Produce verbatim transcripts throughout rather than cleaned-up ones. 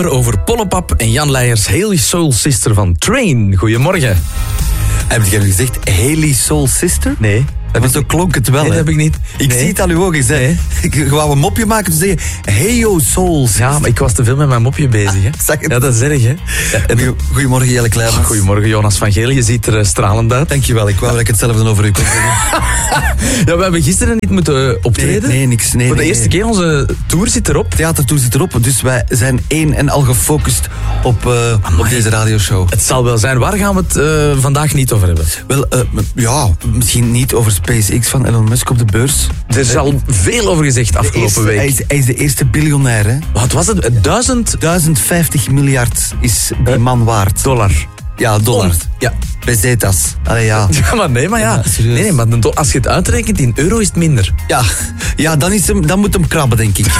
Over Pollepap en Jan Leijers, Haley Soul Sister van Train. Goedemorgen. Heb je nu gezegd Haley Soul Sister? Nee. Dat is, zo klonk het wel. Nee, dat hè? heb ik niet. Ik Nee. zie het aan uw ogen. Nee. Ik wou een mopje maken te zeggen Heyo Soul Sister. Ja, maar ik was te veel met mijn mopje bezig. Hè. Zeg het. Ja, dat is erg, hè. Ja, en- Goeie- Goedemorgen Jelle Kleijmans. Goedemorgen, Jonas van Geel. Je ziet er uh, stralend uit. Dankjewel, ik wou dat ik hetzelfde over u kon zeggen. Ja, we hebben gisteren niet moeten uh, optreden. Nee, nee, niks. Nee, Voor de nee, eerste nee. keer, onze tour zit erop. Theatertour zit erop, dus wij zijn één en al gefocust op, uh, op deze radioshow. Het zal wel zijn. Waar gaan we het uh, vandaag niet over hebben? Wel, uh, ja, misschien niet over SpaceX van Elon Musk op de beurs. Er is al veel over gezegd afgelopen Eerste- week. Hij is, hij is de eerste biljonair, hè. Wat was het? Duizend duizend vijftig miljard is die man waard. dollar. Ja, dollar. Pond. Ja. Pesetas. Allee, ja. Ja, maar nee, maar ja. Ja, serieus. nee, nee, maar de- als je het uitrekent in euro is het minder. Ja, ja dan, is hem, dan moet hem krabben, denk ik.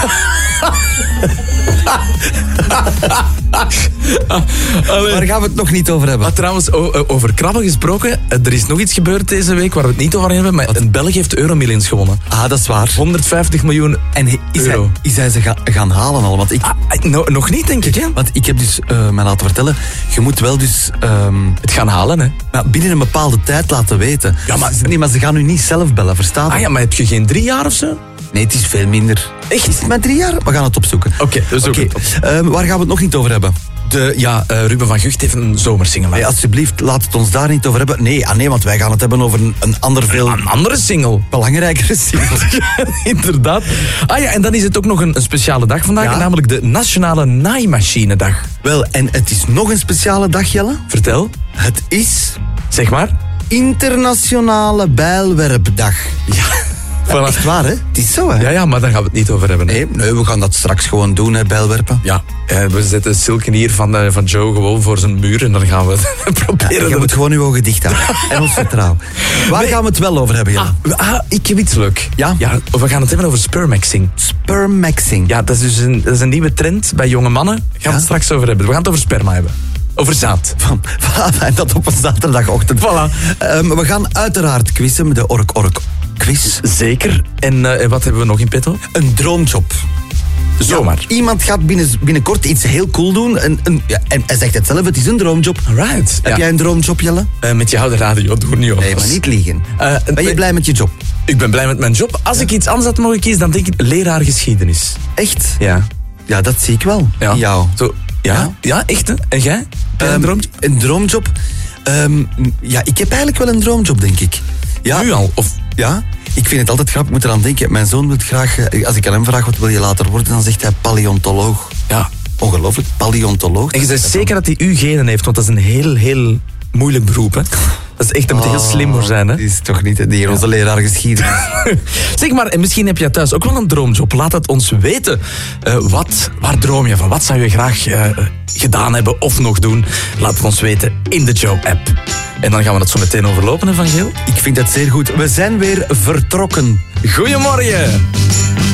Waar gaan we het nog niet over hebben? Maar trouwens, o- o- over krabben gesproken, eh, er is nog iets gebeurd deze week waar we het niet over hebben, maar een Belg heeft Euromillions gewonnen. Ah, dat is waar. honderdvijftig miljoen En hij- is, hij, euro. is hij ze ga- gaan halen al? Want ik, Ah, no- nog niet, denk ik, hè? want ik heb dus uh, mij laten vertellen, je moet wel dus ehm, Het gaan halen, hè? nou, binnen een bepaalde tijd laten weten. Ja, maar- Nee, maar ze gaan u niet zelf bellen, verstaan? Ah ja, maar heb je geen drie jaar of zo? Nee, het is veel minder. Echt? Is het maar drie jaar? We gaan het opzoeken. Oké, we zoeken Oké, het op. ehm, waar gaan we het nog niet over hebben? De, ja, eh, Ruben van Gucht heeft een zomersingle. Hey, alsjeblieft, laat het ons daar niet over hebben. Nee, ah, nee, want wij gaan het hebben over een, een ander veel Een andere single. belangrijkere single. Inderdaad. Ah ja, en dan is het ook nog een, een speciale dag vandaag, Ja? namelijk de Nationale Naaimachinedag. Wel, en het is nog een speciale dag, Jelle. Vertel, Het is zeg maar. Internationale Bijlwerpdag. Ja, voilà. Echt waar, hè? Het is zo, hè? Ja, ja, maar daar gaan we het niet over hebben. hè. Nee, nee, we gaan dat straks gewoon doen, hè, bijlwerpen. Ja, eh, we zetten Silken hier van, eh, van Joe gewoon voor zijn muur en dan gaan we het proberen. Je dat moet gewoon uw ogen dicht houden. En ons vertrouwen. Waar Nee. gaan we het wel over hebben, Jelle? Ah, ah, ik heb iets leuk. Ja? ja? We gaan het hebben over spermaxing. Spermaxing. Ja, dat is dus een, dat is een nieuwe trend bij jonge mannen. Gaan we Ja? het straks over hebben. We gaan het over sperma hebben. Over zaad. Van, voilà, en dat op een zaterdagochtend. Voilà. Ehm, we gaan uiteraard quizzen met de Ork Ork quiz. Zeker. En eh, wat hebben we nog in petto? Een droomjob. Zomaar. Ja, iemand gaat binnen, binnenkort iets heel cool doen. Een, een, ja, en hij zegt het zelf, het is een droomjob. Alright. Heb Ja. jij een droomjob, Jelle? Eh, met je oude radio, doe er niet over. Nee, maar niet liegen. Eh, ben je nee. blij met je job? Ik ben blij met mijn job. Als ik iets anders had mogen kiezen, dan denk ik leraar geschiedenis. Echt? Ja. Ja, dat zie ik wel. Ja. In jou. Zo, ja? ja? Ja? echt hè? En jij? Heb jij een Ehm, droom? Een droomjob? Ehm, ja, ik heb eigenlijk wel een droomjob, denk ik. Ja, Nu al? Of... Ja, ik vind het altijd grappig. Ik moet eraan denken. Mijn zoon wil graag, eh, als ik aan hem vraag wat wil je later worden, dan zegt hij paleontoloog. Ja. Ongelooflijk, paleontoloog. En je bent zeker dat hij uw genen heeft, want dat is een heel, heel moeilijk beroep, hè? Dat is echt, daar moet je heel slim voor zijn, hè? Die is toch niet die hier onze leraar geschiedenis. Zeg maar, en misschien heb jij thuis ook wel een droomjob. Laat het ons weten. Eh, wat, waar droom je van? Wat zou je graag eh, gedaan hebben of nog doen? Laat het ons weten in de Joe-app. En dan gaan we dat zo meteen overlopen, hè, Van Geel? Ik vind dat zeer goed. We zijn weer vertrokken. Goedemorgen!